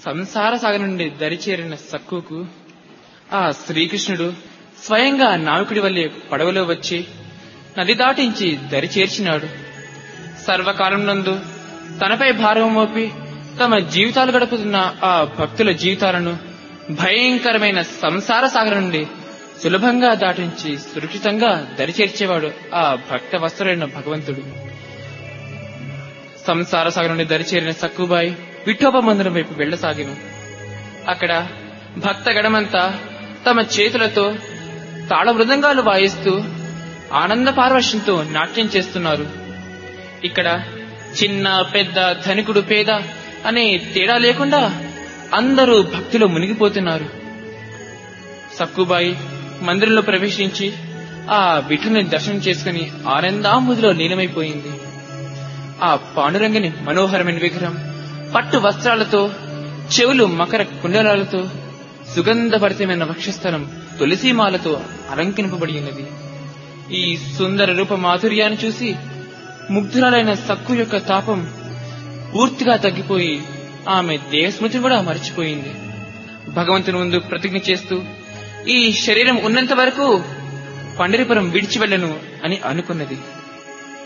సంసార సాగర్ నుండి దరిచేరిన సక్కుకు ఆ శ్రీకృష్ణుడు స్వయంగా నావికుడి వల్లే పడవలో వచ్చి నది దాటించి దరిచేర్చినాడు. సర్వకాలం నందు తనపై భారం మోపి తమ జీవితాలు గడుపుతున్న ఆ భక్తుల జీవితాలను భయంకరమైన సంసార సాగర్ నుండి సులభంగా దాటించి సురక్షితంగా దరిచేర్చేవాడు ఆ భక్త వత్సలుడైన భగవంతుడు. సంసార సాగర్ నుండి దరిచేరిన సక్కుబాయి విఠోబా మందిరం వైపు వెళ్లసాగిను. అక్కడ భక్త గణమంతా తమ చేతులతో తాళ మృదంగాలు వాయిస్తూ ఆనంద పారవశ్యంతో నాట్యం చేస్తున్నారు. ఇక్కడ చిన్న పెద్ద ధనికుడు పేద అనే తేడా లేకుండా అందరూ భక్తిలో మునిగిపోతున్నారు. సక్కుబాయి మందిరంలో ప్రవేశించి ఆ విఠుని దర్శనం చేసుకుని ఆనందాంబుదిలో లీనమైపోయింది. ఆ పాండురంగని మనోహరమైన విగ్రహం పట్టు వస్త్రాలతో, చెవులు మకర కుండలాలతో, సుగంధభరితమైన వక్షస్థలం తులసీమాలతో అలంకరింపబడి ఉన్నది. ఈ సుందర రూప మాధుర్యాన్ని చూసి ముగ్ధురాలైన సక్కు యొక్క తాపం పూర్తిగా తగ్గిపోయి ఆమె దేహస్మృతిని కూడా మర్చిపోయింది. భగవంతుని ముందు ప్రతిజ్ఞ చేస్తూ ఈ శరీరం ఉన్నంత వరకు పండరిపురం విడిచి వెళ్ళను అని అనుకున్నది.